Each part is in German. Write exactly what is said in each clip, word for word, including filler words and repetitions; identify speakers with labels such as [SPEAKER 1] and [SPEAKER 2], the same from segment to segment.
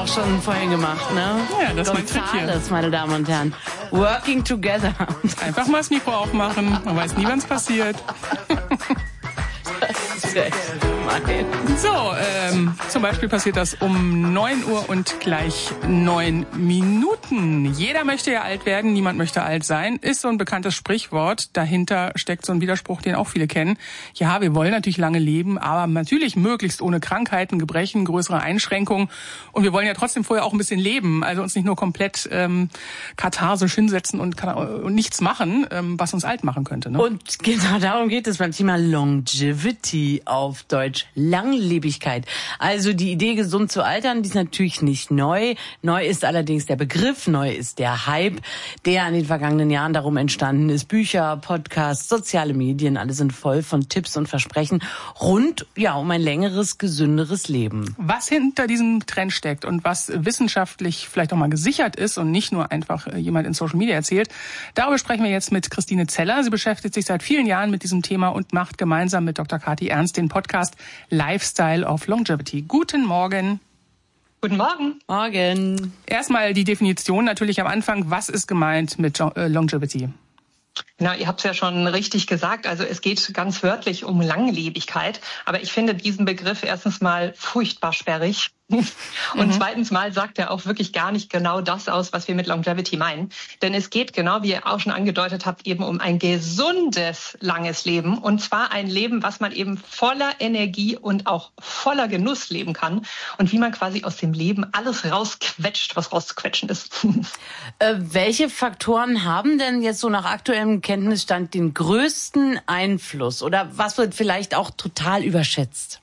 [SPEAKER 1] schon vorhin gemacht, ne?
[SPEAKER 2] Ja, das ist mein Trick hier.
[SPEAKER 1] Gonzales, meine Damen und Herren. Working together.
[SPEAKER 2] Einfach mal das Mikro aufmachen. Man weiß nie, wann es passiert.
[SPEAKER 1] Das ist echt gemein.
[SPEAKER 2] So, ähm, zum Beispiel passiert das um neun Uhr und gleich neun Minuten. Jeder möchte ja alt werden, niemand möchte alt sein. Ist so ein bekanntes Sprichwort. Dahinter steckt so ein Widerspruch, den auch viele kennen. Ja, wir wollen natürlich lange leben, aber natürlich möglichst ohne Krankheiten, Gebrechen, größere Einschränkungen. Und wir wollen ja trotzdem vorher auch ein bisschen leben. Also uns nicht nur komplett ähm, katharsisch hinsetzen und, und nichts machen, ähm, was uns alt machen könnte. Ne?
[SPEAKER 1] Und genau darum geht es beim Thema Longevity, auf Deutsch Langlebigkeit. Also die Idee, gesund zu altern, die ist natürlich nicht neu. Neu ist allerdings der Begriff, neu ist der Hype, der in den vergangenen Jahren darum entstanden ist. Bücher, Podcasts, soziale Medien, alle sind voll von Tipps und Versprechen rund ja um ein längeres, gesünderes Leben.
[SPEAKER 2] Was hinter diesem Trend steckt und was wissenschaftlich vielleicht auch mal gesichert ist und nicht nur einfach jemand in Social Media erzählt, darüber sprechen wir jetzt mit Christine Zeller. Sie beschäftigt sich seit vielen Jahren mit diesem Thema und macht gemeinsam mit Doktor Kathi Ernst den Podcast Lifestyle of Longevity. Guten Morgen.
[SPEAKER 3] Guten Morgen.
[SPEAKER 1] Morgen.
[SPEAKER 2] Erstmal die Definition natürlich am Anfang. Was ist gemeint mit Longevity?
[SPEAKER 3] Na, ihr habt es ja schon richtig gesagt. Also es geht ganz wörtlich um Langlebigkeit. Aber ich finde diesen Begriff erstens mal furchtbar sperrig. Und mhm. zweitens mal sagt er auch wirklich gar nicht genau das aus, was wir mit Longevity meinen. Denn es geht genau, wie ihr auch schon angedeutet habt, eben um ein gesundes, langes Leben. Und zwar ein Leben, was man eben voller Energie und auch voller Genuss leben kann. Und wie man quasi aus dem Leben alles rausquetscht, was rauszuquetschen ist.
[SPEAKER 1] Äh, welche Faktoren haben denn jetzt so nach aktuellem Kenntnisstand den größten Einfluss? Oder was wird vielleicht auch total überschätzt?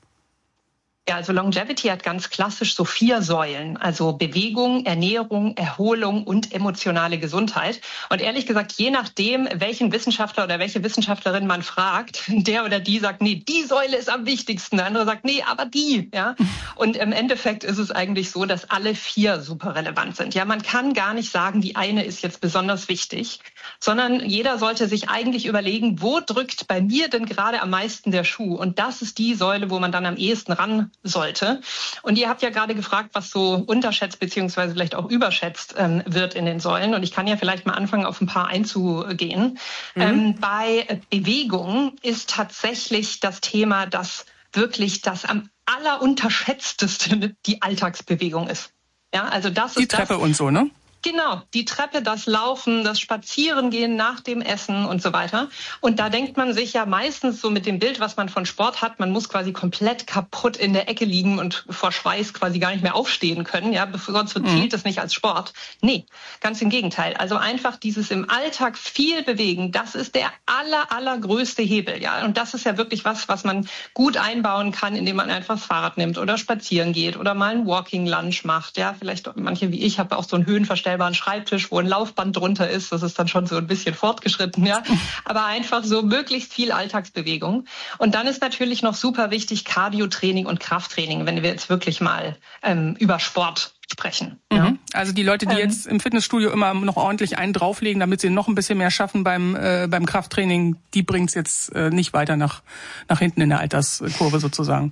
[SPEAKER 3] Ja, also Longevity hat ganz klassisch so vier Säulen, also Bewegung, Ernährung, Erholung und emotionale Gesundheit. Und ehrlich gesagt, je nachdem, welchen Wissenschaftler oder welche Wissenschaftlerin man fragt, der oder die sagt, nee, die Säule ist am wichtigsten. Der andere sagt, nee, aber die. Ja. Und im Endeffekt ist es eigentlich so, dass alle vier super relevant sind. Ja, man kann gar nicht sagen, die eine ist jetzt besonders wichtig, sondern jeder sollte sich eigentlich überlegen, wo drückt bei mir denn gerade am meisten der Schuh? Und das ist die Säule, wo man dann am ehesten ran sollte. Und ihr habt ja gerade gefragt, was so unterschätzt beziehungsweise vielleicht auch überschätzt ähm, wird in den Säulen. Und ich kann ja vielleicht mal anfangen, auf ein paar einzugehen. Mhm. Ähm, bei Bewegung ist tatsächlich das Thema, dass wirklich das am allerunterschätzteste die Alltagsbewegung ist. Ja, also das
[SPEAKER 2] die
[SPEAKER 3] ist
[SPEAKER 2] Treppe
[SPEAKER 3] das,
[SPEAKER 2] und so, ne?
[SPEAKER 3] Genau, die Treppe, das Laufen, das Spazierengehen nach dem Essen und so weiter. Und da denkt man sich ja meistens so mit dem Bild, was man von Sport hat, man muss quasi komplett kaputt in der Ecke liegen und vor Schweiß quasi gar nicht mehr aufstehen können, ja, sonst zählt es nicht als Sport. Nee, ganz im Gegenteil. Also einfach dieses im Alltag viel bewegen, das ist der aller, allergrößte Hebel, ja. Und das ist ja wirklich was, was man gut einbauen kann, indem man einfach das Fahrrad nimmt oder spazieren geht oder mal ein Walking Lunch macht, ja. Vielleicht manche wie ich haben auch so einen höhenverstellbaren Schreibtisch, wo ein Laufband drunter ist. Das ist dann schon so ein bisschen fortgeschritten, ja. Aber einfach so möglichst viel Alltagsbewegung. Und dann ist natürlich noch super wichtig Cardio-Training und Krafttraining, wenn wir jetzt wirklich mal ähm, über Sport sprechen.
[SPEAKER 2] Mhm.
[SPEAKER 3] Ja.
[SPEAKER 2] Also die Leute, die ähm, jetzt im Fitnessstudio immer noch ordentlich einen drauflegen, damit sie noch ein bisschen mehr schaffen beim äh, beim Krafttraining, die bringt's jetzt äh, nicht weiter nach nach hinten in der Alterskurve sozusagen.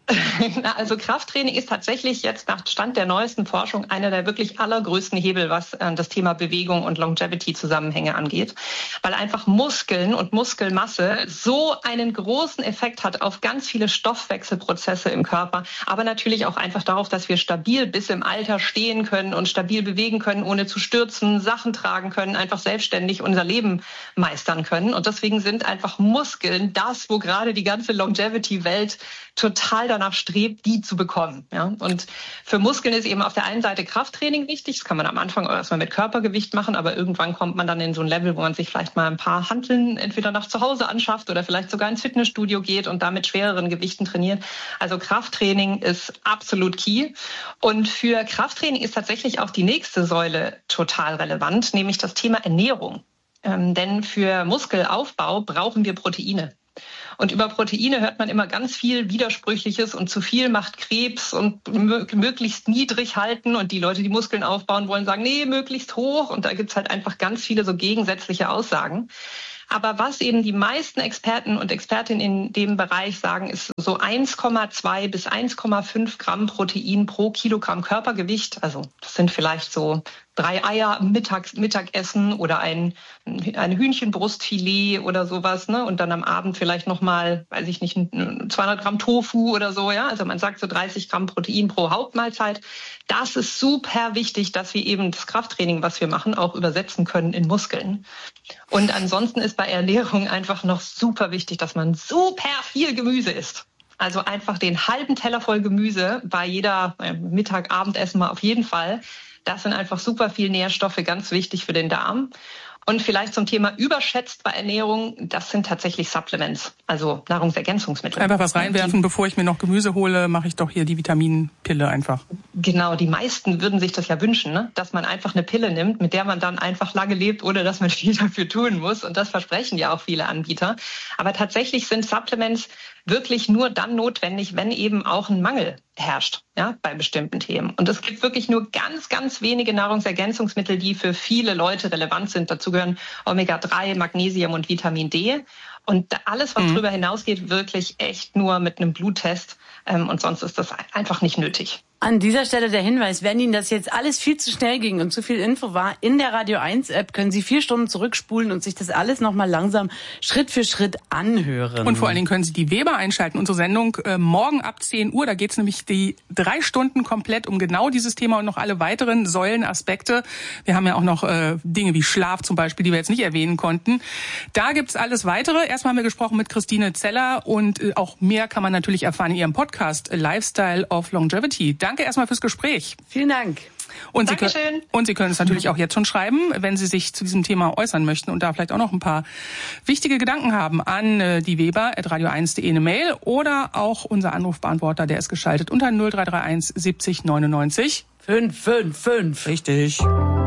[SPEAKER 3] Also Krafttraining ist tatsächlich jetzt nach Stand der neuesten Forschung einer der wirklich allergrößten Hebel, was äh, das Thema Bewegung und Longevity-Zusammenhänge angeht, weil einfach Muskeln und Muskelmasse so einen großen Effekt hat auf ganz viele Stoffwechselprozesse im Körper, aber natürlich auch einfach darauf, dass wir stabil bis im Alter stehen können und stabil bewegen können, ohne zu stürzen, Sachen tragen können, einfach selbstständig unser Leben meistern können. Und deswegen sind einfach Muskeln das, wo gerade die ganze Longevity-Welt total danach strebt, die zu bekommen. Ja? Und für Muskeln ist eben auf der einen Seite Krafttraining wichtig. Das kann man am Anfang erstmal mit Körpergewicht machen, aber irgendwann kommt man dann in so ein Level, wo man sich vielleicht mal ein paar Hanteln entweder nach zu Hause anschafft oder vielleicht sogar ins Fitnessstudio geht und da mit schwereren Gewichten trainiert. Also Krafttraining ist absolut key. Und für Krafttraining ist tatsächlich auch die nächste Säule total relevant, nämlich das Thema Ernährung. Ähm, denn für Muskelaufbau brauchen wir Proteine. Und über Proteine hört man immer ganz viel Widersprüchliches und zu viel macht Krebs und möglichst niedrig halten. Und die Leute, die Muskeln aufbauen wollen, sagen, nee, möglichst hoch. Und da gibt's halt einfach ganz viele so gegensätzliche Aussagen. Aber was eben die meisten Experten und Expertinnen in dem Bereich sagen, ist so eins Komma zwei bis eins Komma fünf Gramm Protein pro Kilogramm Körpergewicht. Also das sind vielleicht so drei Eier am Mittag, Mittagessen oder ein, ein Hühnchenbrustfilet oder sowas, ne? Und dann am Abend vielleicht nochmal, weiß ich nicht, zweihundert Gramm Tofu oder so, ja. Also man sagt so dreißig Gramm Protein pro Hauptmahlzeit. Das ist super wichtig, dass wir eben das Krafttraining, was wir machen, auch übersetzen können in Muskeln. Und ansonsten ist bei Ernährung einfach noch super wichtig, dass man super viel Gemüse isst. Also einfach den halben Teller voll Gemüse bei jeder äh, Mittag, Abendessen mal auf jeden Fall. Das sind einfach super viel Nährstoffe, ganz wichtig für den Darm. Und vielleicht zum Thema überschätzt bei Ernährung, das sind tatsächlich Supplements, also Nahrungsergänzungsmittel.
[SPEAKER 2] Einfach was reinwerfen, die, bevor ich mir noch Gemüse hole, mache ich doch hier die Vitaminpille einfach.
[SPEAKER 3] Genau, die meisten würden sich das ja wünschen, ne? Dass man einfach eine Pille nimmt, mit der man dann einfach lange lebt, ohne dass man viel dafür tun muss. Und das versprechen ja auch viele Anbieter. Aber tatsächlich sind Supplements wirklich nur dann notwendig, wenn eben auch ein Mangel herrscht, ja, bei bestimmten Themen. Und es gibt wirklich nur ganz, ganz wenige Nahrungsergänzungsmittel, die für viele Leute relevant sind. Dazu gehören Omega drei, Magnesium und Vitamin D. Und alles, was mhm. darüber hinausgeht, wirklich echt nur mit einem Bluttest. Ähm, und sonst ist das einfach nicht nötig.
[SPEAKER 1] An dieser Stelle der Hinweis, wenn Ihnen das jetzt alles viel zu schnell ging und zu viel Info war, in der Radio eins App können Sie vier Stunden zurückspulen und sich das alles nochmal langsam Schritt für Schritt anhören.
[SPEAKER 2] Und vor allen Dingen können Sie die Weber einschalten, unsere Sendung äh, morgen ab zehn Uhr. Da geht's nämlich die drei Stunden komplett um genau dieses Thema und noch alle weiteren Säulenaspekte. Wir haben ja auch noch äh, Dinge wie Schlaf zum Beispiel, die wir jetzt nicht erwähnen konnten. Da gibt's alles weitere. Erstmal haben wir gesprochen mit Christine Zeller und äh, auch mehr kann man natürlich erfahren in ihrem Podcast Lifestyle of Longevity. Danke erstmal fürs Gespräch.
[SPEAKER 1] Vielen Dank.
[SPEAKER 2] Und Sie, können, und Sie können es natürlich auch jetzt schon schreiben, wenn Sie sich zu diesem Thema äußern möchten und da vielleicht auch noch ein paar wichtige Gedanken haben, an äh, die Weber at radio eins punkt de eine Mail oder auch unser Anrufbeantworter, der ist geschaltet unter null drei drei eins siebzig neunundneunzig
[SPEAKER 1] fünf fünf fünf.
[SPEAKER 2] Richtig.